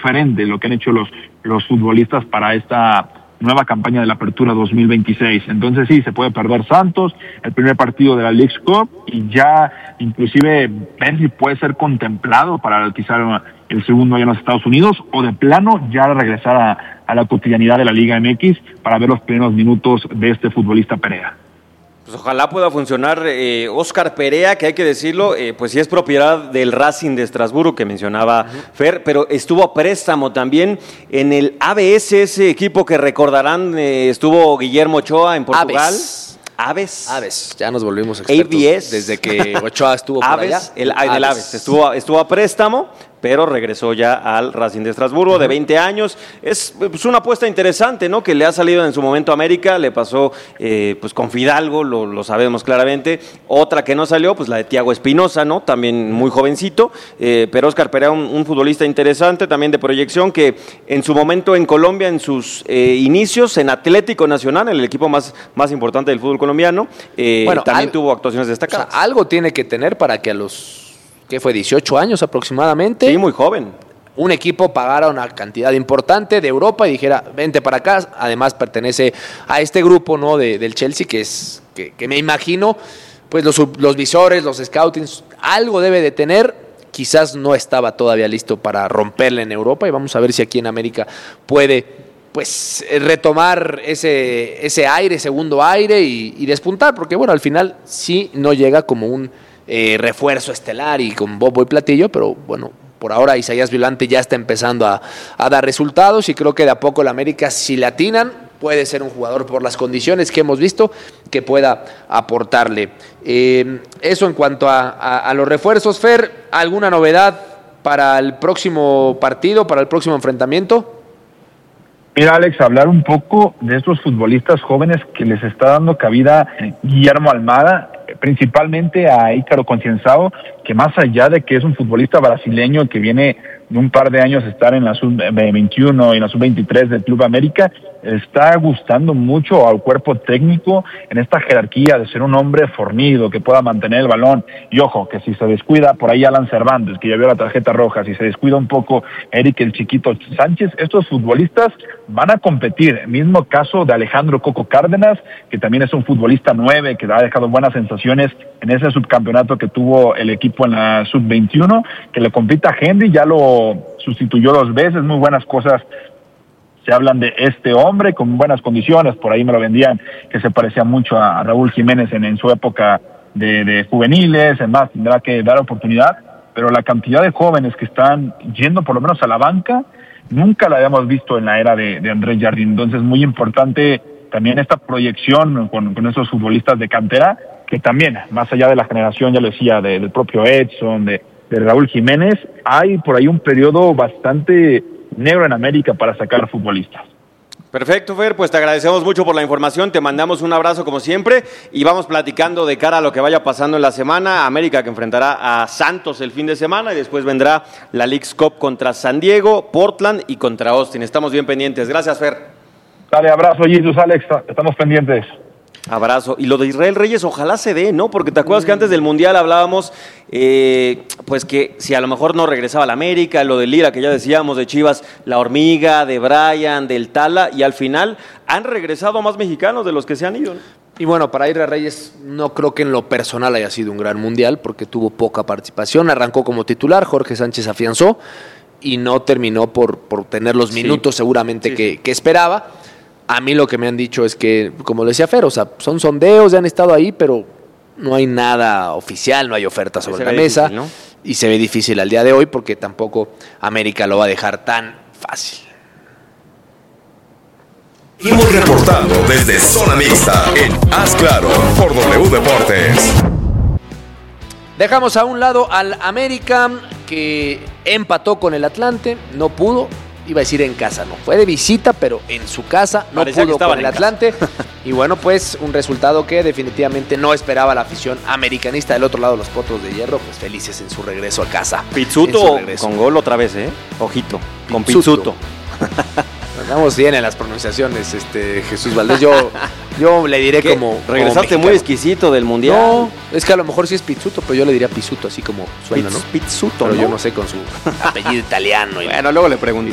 diferente lo que han hecho los futbolistas para esta nueva campaña de la Apertura 2026. Entonces sí, se puede perder Santos, el primer partido de la Leagues Cup, y ya inclusive ver si puede ser contemplado para quizá el segundo allá en los Estados Unidos, o de plano ya regresar a la cotidianidad de la Liga MX para ver los primeros minutos de este futbolista Perea. Pues ojalá pueda funcionar. Óscar Perea, que hay que decirlo, pues sí es propiedad del Racing de Estrasburgo, que mencionaba Fer, pero estuvo a préstamo también en el ABS, ese equipo que recordarán, estuvo Guillermo Ochoa en Portugal. Aves. Ya nos volvimos expertos ABS. desde que Ochoa estuvo por allá. El Aves. Estuvo a préstamo, pero regresó ya al Racing de Estrasburgo, de 20 años. Es pues, una apuesta interesante, ¿no? Que le ha salido en su momento a América, le pasó pues con Fidalgo, lo sabemos claramente. Otra que no salió, pues la de Thiago Espinosa, ¿no? También muy jovencito, pero Óscar Perea, un futbolista interesante, también de proyección, que en su momento en Colombia, en sus inicios, en Atlético Nacional, el equipo más importante del fútbol colombiano, también tuvo actuaciones destacadas. O sea, algo tiene que tener para que a los... ¿Qué fue? 18 años aproximadamente. Sí, muy joven. Un equipo pagara una cantidad importante de Europa y dijera, vente para acá. Además pertenece a este grupo, ¿no? del Chelsea, que me imagino, pues los visores, los scoutings, algo debe de tener. Quizás no estaba todavía listo para romperle en Europa, y vamos a ver si aquí en América puede, pues, retomar ese aire, segundo aire y despuntar, porque bueno, al final sí no llega como un refuerzo estelar y con bombo y platillo, pero bueno, por ahora Isaías Violante ya está empezando a dar resultados, y creo que de a poco la América, si le atinan, puede ser un jugador por las condiciones que hemos visto que pueda aportarle. Eso en cuanto a los refuerzos. Fer, ¿alguna novedad para el próximo partido, para el próximo enfrentamiento? Mira, Alex, hablar un poco de estos futbolistas jóvenes que les está dando cabida Guillermo Almada, principalmente a Ícaro Concienzao, que más allá de que es un futbolista brasileño que viene de un par de años estar en la sub-21 y en la sub-23 del Club América, está gustando mucho al cuerpo técnico en esta jerarquía de ser un hombre fornido, que pueda mantener el balón. Y ojo, que si se descuida por ahí Alan Cervantes, que ya vio la tarjeta roja, si se descuida un poco Eric el Chiquito Sánchez, estos futbolistas van a competir. Mismo caso de Alejandro Coco Cárdenas, que también es un futbolista 9, que ha dejado buenas sensaciones en ese subcampeonato que tuvo el equipo en la sub-21, que le compita a Henry, ya lo sustituyó 2 veces, muy buenas cosas se hablan de este hombre, con buenas condiciones. Por ahí me lo vendían que se parecía mucho a Raúl Jiménez en su época de juveniles. Además, tendrá que dar oportunidad, pero la cantidad de jóvenes que están yendo por lo menos a la banca, nunca la habíamos visto en la era de Andrés Jardín. Entonces, muy importante también esta proyección con esos futbolistas de cantera, que también, más allá de la generación, ya lo decía, del propio Edson, de Raúl Jiménez, hay por ahí un periodo bastante negro en América para sacar futbolistas. Perfecto, Fer, pues te agradecemos mucho por la información, te mandamos un abrazo como siempre y vamos platicando de cara a lo que vaya pasando en la semana. América, que enfrentará a Santos el fin de semana, y después vendrá la Leagues Cup contra San Diego, Portland y contra Austin. Estamos bien pendientes. Gracias, Fer. Dale, abrazo, Jesus, Alex, estamos pendientes. Abrazo. Y lo de Israel Reyes, ojalá se dé, ¿no? Porque te acuerdas que antes del Mundial hablábamos, pues que si a lo mejor no regresaba a la América, lo de Lira, que ya decíamos, de Chivas, la Hormiga, de Brian, del Tala, y al final han regresado más mexicanos de los que se han ido, ¿no? Y bueno, para Israel Reyes no creo que en lo personal haya sido un gran Mundial, porque tuvo poca participación, arrancó como titular, Jorge Sánchez afianzó, y no terminó por tener los minutos seguramente que esperaba. A mí lo que me han dicho es que, como lo decía Fer, o sea, son sondeos, ya han estado ahí, pero no hay nada oficial, no hay oferta sobre la mesa, difícil, ¿no? Y se ve difícil al día de hoy, porque tampoco América lo va a dejar tan fácil. Hemos reportado desde Zona Mixta en Haz Claro por W Deportes. Dejamos a un lado al América, que empató con el Atlante, no pudo. Iba a decir en casa, no. Fue de visita, pero en su casa no parecía pudo con el Atlante. Y bueno, pues un resultado que definitivamente no esperaba la afición americanista del otro lado, los Potros de Hierro, pues felices en su regreso a casa. Pizzuto con gol otra vez, Ojito, con Pizzuto. Andamos bien en las pronunciaciones, Jesús Valdés. Yo le diré como regresaste muy exquisito del Mundial. No, es que a lo mejor sí es Pizzuto, pero yo le diría Pizzuto, así como suena, ¿no? Pizzuto, pero ¿no? yo no sé con su apellido italiano. Bueno, luego le preguntamos.